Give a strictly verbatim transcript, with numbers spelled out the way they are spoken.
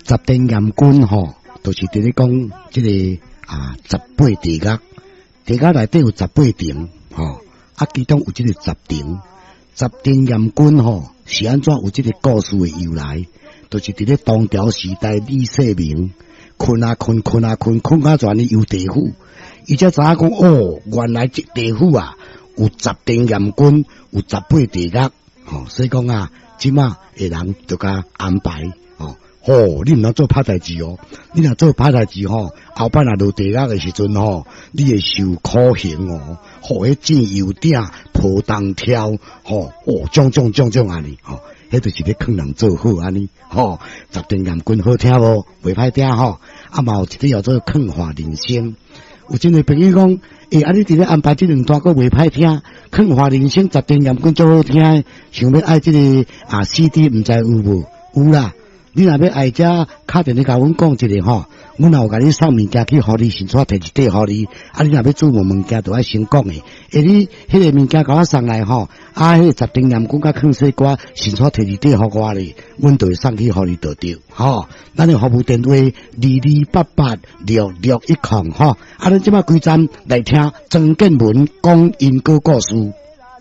十殿阎君吼，就是伫咧讲即个啊十八地狱，地狱内底有十八殿吼，啊其中有即个十殿，十殿阎君吼是安怎有即个故事的由来？就是伫咧唐朝时代，李世民困啊困，困啊困，困啊全哩游地府，伊才知影讲哦，原来这地府啊有十殿阎君，有十八地狱吼，所以讲啊，即马的人就甲安排。哦，你毋通做歹代志哦！你若做歹代志吼，后摆若落地狱的时阵吼，你会受苦刑哦。吼，迄进油鼎破东跳，吼哦，种种种种安尼吼，迄就是咧劝人做好安尼吼。十殿阎君好听无？袂歹听吼。啊嘛有一个叫做劝化人生，有真个朋友讲，诶、欸，啊你伫咧安排这两段佫袂歹听，劝化人生十殿阎君最好听，想要爱这个啊 C D 毋知有无？有啦。你若要爱遮敲电话甲阮讲一个吼，阮也有甲你送物件去互你，先带摕一块互你。啊，你若要注文物件，就爱先讲诶。诶，你迄个物件甲我送来吼，啊，迄个十殿阎君甲劝西瓜，先带摕一块互我咧，阮就会送去互你就对。吼，咱的服务电话二二八八六六一空吼，啊，咱即摆规站来听曾建文讲因果故事。